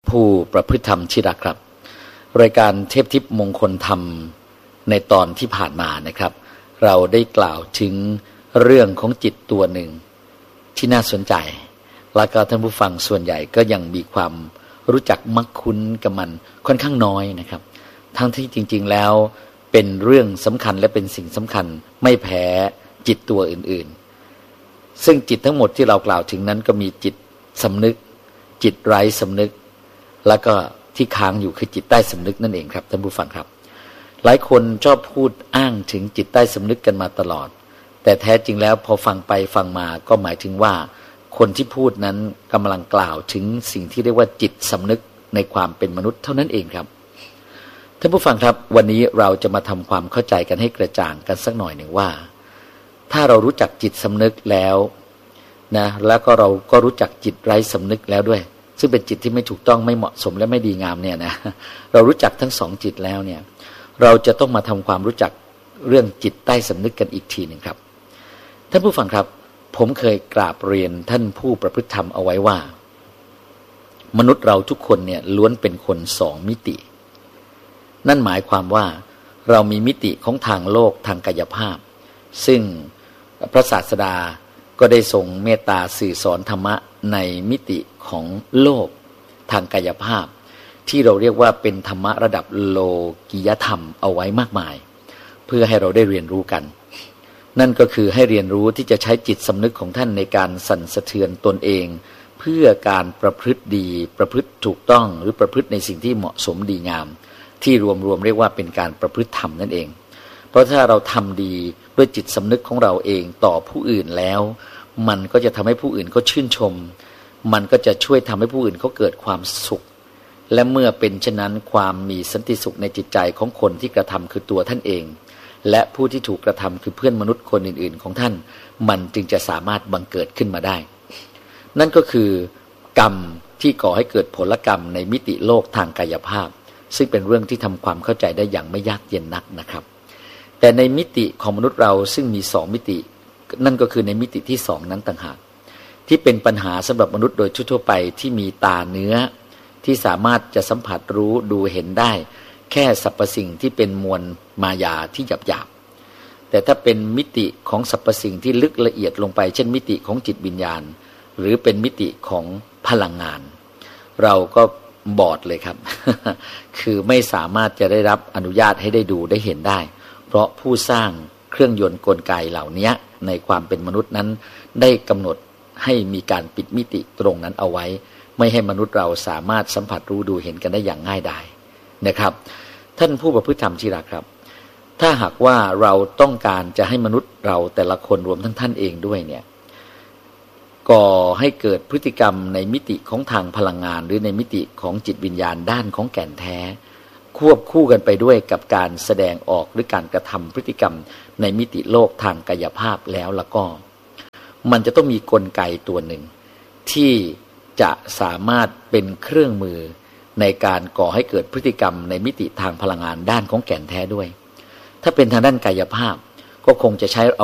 ผู้ประพฤติธรรมที่รักครับรายการเทพทิพย์มงคลธรรมในตอนที่ผ่านมานะครับเราได้กล่าวถึงเรื่องของจิตตัวหนึ่งที่น่าสนใจแล้วก็ท่านผู้ฟังส่วนใหญ่ก็ยังมีความรู้จักมักคุ้นกับมันค่อนข้างน้อยนะครับทั้งที่จริงๆแล้วเป็นเรื่องสำคัญและเป็นสิ่งสำคัญไม่แพ้จิตตัวอื่นๆซึ่งจิตทั้งหมดที่เรากล่าวถึงนั้นก็มีจิตสำนึกจิตไร้สำนึกแล้วก็ที่ค้างอยู่คือจิตใต้สำนึกนั่นเองครับท่านผู้ฟังครับหลายคนชอบพูดอ้างถึงจิตใต้สำนึกกันมาตลอดแต่แท้จริงแล้วพอฟังไปฟังมาก็หมายถึงว่าคนที่พูดนั้นกำลังกล่าวถึงสิ่งที่เรียกว่าจิตสำนึกในความเป็นมนุษย์เท่านั้นเองครับท่านผู้ฟังครับวันนี้เราจะมาทำความเข้าใจกันให้กระจ่างกันสักหน่อยหนึ่งว่าถ้าเรารู้จักจิตสำนึกแล้วนะแล้วก็เราก็รู้จักจิตไร้สำนึกแล้วด้วยซึ่งเป็นจิตที่ไม่ถูกต้องไม่เหมาะสมและไม่ดีงามเนี่ยนะเรารู้จักทั้งสองจิตแล้วเนี่ยเราจะต้องมาทำความรู้จักเรื่องจิตใต้สำนึกกันอีกทีหนึ่งครับท่านผู้ฟังครับผมเคยกราบเรียนท่านผู้ประพฤติธรรมเอาไว้ว่ามนุษย์เราทุกคนเนี่ยล้วนเป็นคนสองมิตินั่นหมายความว่าเรามีมิติของทางโลกทางกายภาพซึ่งพระศาสดาก็ได้ทรงเมตตาสื่อสอนธรรมะในมิติของโลกทางกายภาพที่เราเรียกว่าเป็นธรรมะระดับโลกิยธรรมเอาไว้มากมายเพื่อให้เราได้เรียนรู้กันนั่นก็คือให้เรียนรู้ที่จะใช้จิตสำนึกของท่านในการสั่นสะเทือนตนเองเพื่อการประพฤติดีประพฤติถูกต้องหรือประพฤติในสิ่งที่เหมาะสมดีงามที่รวมๆเรียกว่าเป็นการประพฤติธรรมนั่นเองเพราะถ้าเราทำดีด้วยจิตสำนึกของเราเองต่อผู้อื่นแล้วมันก็จะทำให้ผู้อื่นก็ชื่นชมมันก็จะช่วยทำให้ผู้อื่นเขาเกิดความสุขและเมื่อเป็นเช่นนั้นความมีสันติสุขในจิตใจของคนที่กระทำคือตัวท่านเองและผู้ที่ถูกกระทำคือเพื่อนมนุษย์คนอื่นๆของท่านมันจึงจะสามารถบังเกิดขึ้นมาได้นั่นก็คือกรรมที่ก่อให้เกิดผลกรรมในมิติโลกทางกายภาพซึ่งเป็นเรื่องที่ทำความเข้าใจได้อย่างไม่ยากเย็นนักนะครับแต่ในมิติของมนุษย์เราซึ่งมีสองมิตินั่นก็คือในมิติที่สองนั้นต่างหากที่เป็นปัญหาสำหรับมนุษย์โดยทั่วๆไปที่มีตาเนื้อที่สามารถจะสัมผัสรู้ดูเห็นได้แค่สรรพสิ่งที่เป็นมวลมายาที่หยาบๆแต่ถ้าเป็นมิติของสรรพสิ่งที่ลึกละเอียดลงไปเช่นมิติของจิตวิญญาณหรือเป็นมิติของพลังงานเราก็บอดเลยครับ คือไม่สามารถจะได้รับอนุญาตให้ได้ดูได้เห็นได้เพราะผู้สร้างเครื่องยนต์กลไกเหล่านี้ในความเป็นมนุษย์นั้นได้กำหนดให้มีการปิดมิติตรงนั้นเอาไว้ไม่ให้มนุษย์เราสามารถสัมผัสรู้ดูเห็นกันได้อย่างง่ายดายนะครับท่านผู้ประพฤติธรรมที่รักครับถ้าหากว่าเราต้องการจะให้มนุษย์เราแต่ละคนรวมทั้งท่านเองด้วยเนี่ยก่อให้เกิดพฤติกรรมในมิติของทางพลังงานหรือในมิติของจิตวิญญาณด้านของแก่นแท้ควบคู่กันไปด้วยกับการแสดงออกหรือการกระทำพฤติกรรมในมิติโลกทางกายภาพแล้วก็มันจะต้องมีกลไกตัวหนึ่งที่จะสามารถเป็นเครื่องมือในการก่อให้เกิดพฤติกรรมในมิติทางพลังงานด้านของแก่นแท้ด้วยถ้าเป็นทางด้านกายภาพก็คงจะใช้อ